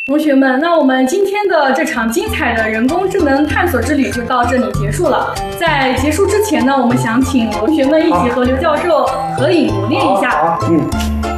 同学们，那我们今天的这场精彩的人工智能探索之旅就到这里结束了。在结束之前呢，我们想请同学们一起和刘教授合影留念一下。 好，